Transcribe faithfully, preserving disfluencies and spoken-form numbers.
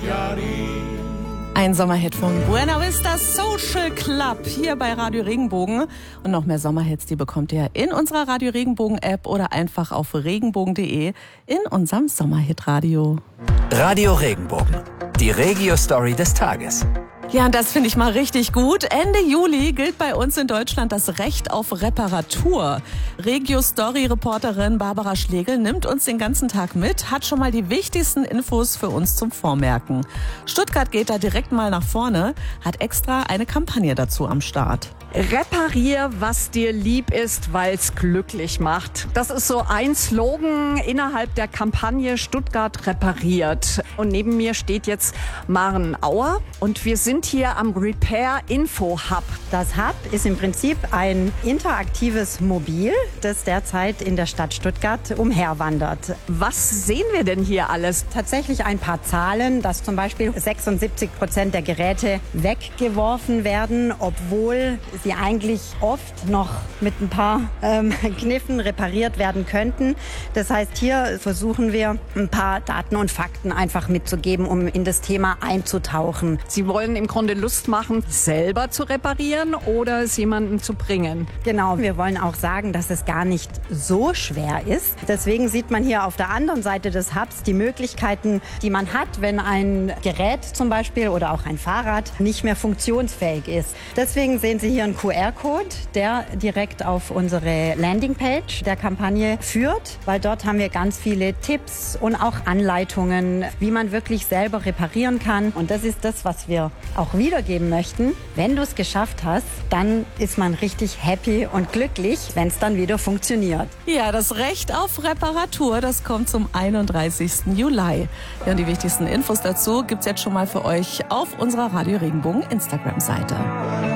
Ein Sommerhit von Buena Vista Social Club hier bei Radio Regenbogen. Und noch mehr Sommerhits, die bekommt ihr in unserer Radio Regenbogen App oder einfach auf regenbogen punkt de in unserem Sommerhit-Radio. Radio Regenbogen, die Regio-Story des Tages. Ja, und das finde ich mal richtig gut. Ende Juli gilt bei uns in Deutschland das Recht auf Reparatur. Regio-Story-Reporterin Barbara Schlegel nimmt uns den ganzen Tag mit, hat schon mal die wichtigsten Infos für uns zum Vormerken. Stuttgart geht da direkt mal nach vorne, hat extra eine Kampagne dazu am Start. Reparier, was dir lieb ist, weil's glücklich macht. Das ist so ein Slogan innerhalb der Kampagne Stuttgart repariert. Und neben mir steht jetzt Maren Auer und wir sind hier am Repair Info Hub. Das Hub ist im Prinzip ein interaktives Mobil, das derzeit in der Stadt Stuttgart umherwandert. Was sehen wir denn hier alles? Tatsächlich ein paar Zahlen, dass zum Beispiel sechsundsiebzig Prozent der Geräte weggeworfen werden, obwohl sie eigentlich oft noch mit ein paar ähm, Kniffen repariert werden könnten. Das heißt, hier versuchen wir ein paar Daten und Fakten einfach mitzugeben, um in das Thema einzutauchen. Sie wollen im Grunde Lust machen, selber zu reparieren oder es jemandem zu bringen. Genau, wir wollen auch sagen, dass es gar nicht so schwer ist. Deswegen sieht man hier auf der anderen Seite des Hubs die Möglichkeiten, die man hat, wenn ein Gerät zum Beispiel oder auch ein Fahrrad nicht mehr funktionsfähig ist. Deswegen sehen Sie hier einen Q R-Code, der direkt auf unsere Landingpage der Kampagne führt, weil dort haben wir ganz viele Tipps und auch Anleitungen, wie man wirklich selber reparieren kann. Und das ist das, was wir auch wiedergeben möchten. Wenn du es geschafft hast, dann ist man richtig happy und glücklich, wenn es dann wieder funktioniert. Ja, das Recht auf Reparatur, das kommt zum einunddreißigsten Juli. Ja, und die wichtigsten Infos dazu gibt's jetzt schon mal für euch auf unserer Radio Regenbogen Instagram-Seite.